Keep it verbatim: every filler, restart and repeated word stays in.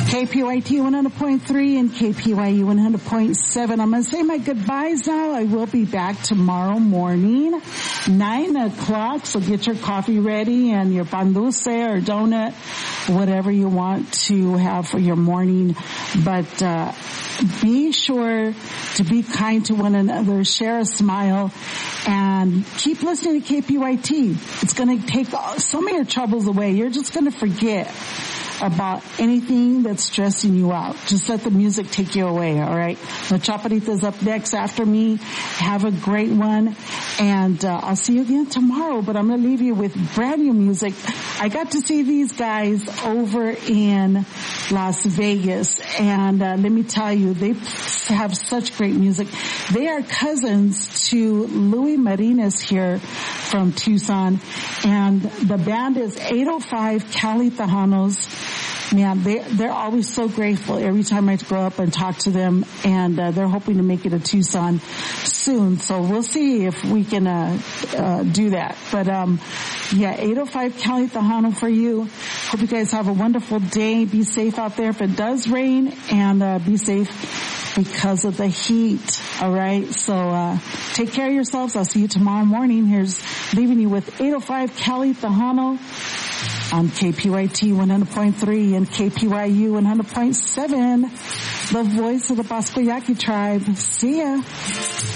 K P Y T one hundred point three and K P Y U one hundred point seven. I'm going to say my goodbyes now. I will be back tomorrow morning, nine o'clock. So get your coffee ready and your pan dulce or donut, whatever you want to have for your morning. But uh be sure to be kind to one another, share a smile, and keep listening to K P Y T. It's going to take some of your troubles away. You're just going to forget about anything that's stressing you out. Just let the music take you away, all right? The Chaparita's up next after me. Have a great one, and uh, I'll see you again tomorrow, but I'm going to leave you with brand new music. I got to see these guys over in Las Vegas, and uh, let me tell you, they have such great music. They are cousins to Louis Martinez here from Tucson, and the band is eight oh five Cali Tejanos. Man, they, they're always so grateful every time I go up and talk to them, and uh, they're hoping to make it a Tucson soon. So we'll see if we can uh, uh do that. But um yeah, eight oh five Cali Tejano for you. Hope you guys have a wonderful day. Be safe out there if it does rain, and uh be safe because of the heat. All right, so uh take care of yourselves. I'll see you tomorrow morning. Here's leaving you with eight oh five Cali Tejano on K P Y T one hundred point three and K P Y U one hundred point seven, the voice of the Pasco Yaqui tribe. See ya.